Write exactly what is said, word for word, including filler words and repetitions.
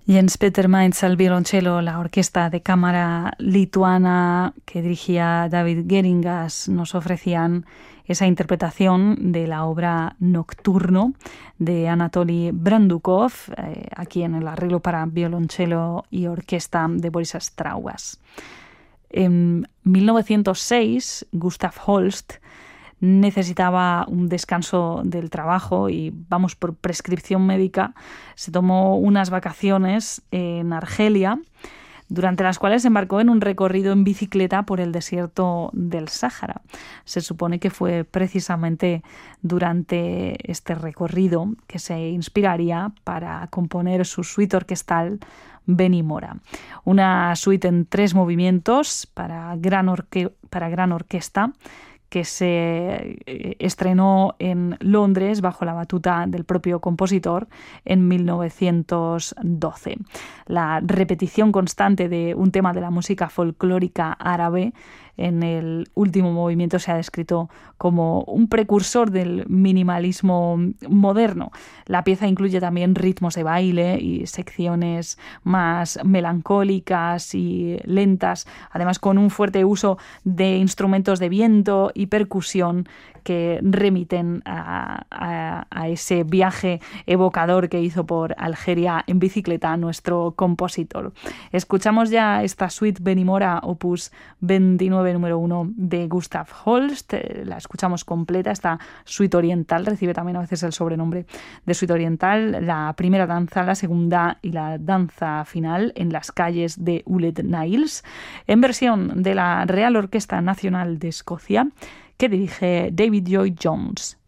Jens Peter Mainz al violonchelo, la orquesta de cámara lituana que dirigía David Geringas nos ofrecían esa interpretación de la obra Nocturno de Anatoly Brandukov, eh, aquí en el arreglo para violonchelo y orquesta de Boris Strauss. En mil novecientos seis, Gustav Holst necesitaba un descanso del trabajo y, vamos, por prescripción médica, se tomó unas vacaciones en Argelia, durante las cuales se embarcó en un recorrido en bicicleta por el desierto del Sáhara. Se supone que fue precisamente durante este recorrido que se inspiraría para componer su suite orquestal Benimora, una suite en tres movimientos para gran, orque- para gran orquesta, que se estrenó en Londres bajo la batuta del propio compositor en mil novecientos doce. La repetición constante de un tema de la música folclórica árabe en el último movimiento se ha descrito como un precursor del minimalismo moderno. La pieza incluye también ritmos de baile y secciones más melancólicas y lentas, además con un fuerte uso de instrumentos de viento y percusión que remiten a, a, a ese viaje evocador que hizo por Algeria en bicicleta nuestro compositor. Escuchamos ya esta suite Benimora opus veintinueve número uno de Gustav Holst. La escuchamos completa, esta suite oriental, recibe también a veces el sobrenombre de suite oriental, la primera danza, la segunda y la danza final en las calles de Ulet Niles, en versión de la Real Orquesta Nacional de Escocia, que dirige David Lloyd Jones.